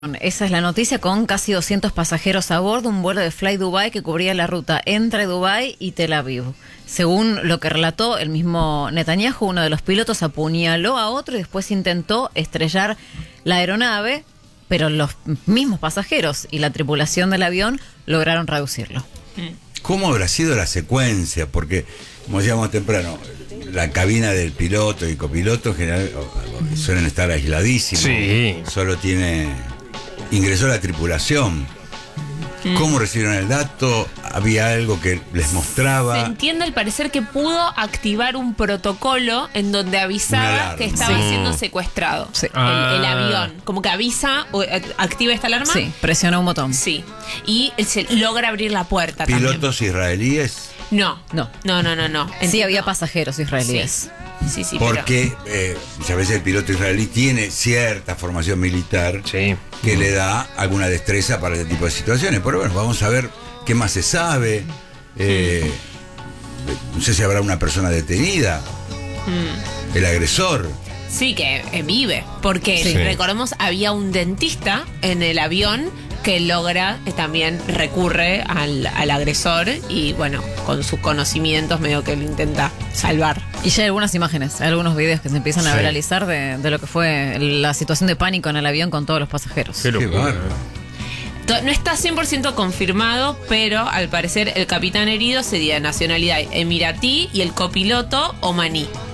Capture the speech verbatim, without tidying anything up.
Esa es la noticia, con casi doscientos pasajeros a bordo, un vuelo de Fly Dubai que cubría la ruta entre Dubái y Tel Aviv. Según lo que relató el mismo Netanyahu, uno de los pilotos apuñaló a otro y después intentó estrellar la aeronave, pero los mismos pasajeros y la tripulación del avión lograron reducirlo. ¿Cómo habrá sido la secuencia? Porque, como decíamos temprano, la cabina del piloto y copiloto en general suelen estar aisladísimos. Sí. Solo tiene... Ingresó la tripulación. ¿Cómo recibieron el dato? ¿Había algo que les mostraba? Se entiende al parecer que pudo activar un protocolo en donde avisaba que estaba Sí. siendo secuestrado Sí. el, el Ah. avión. Como que avisa o eh, activa esta alarma. Sí, presionó un botón. Sí. Y se logra abrir la puerta ¿Pilotos israelíes? también. No. No. No, no, no, no. Sí, Entiendo. había pasajeros israelíes. Sí, sí, pero... Porque eh, muchas veces el piloto israelí tiene cierta formación militar Sí. que le da alguna destreza para este tipo de situaciones. Pero bueno, vamos a ver qué más se sabe. Eh, no sé si habrá una persona detenida. El agresor. Sí, que eh, vive, porque Sí. recordemos, había un dentista en el avión que logra, eh, también recurre al, al agresor y bueno, con sus conocimientos medio que lo intenta salvar. Y ya hay algunas imágenes, hay algunos videos que se empiezan a Sí. viralizar de, de lo que fue la situación de pánico en el avión con todos los pasajeros. Qué Qué locura. bárbaro. To- No está cien por ciento confirmado, pero al parecer el capitán herido sería de nacionalidad emiratí y el copiloto omaní.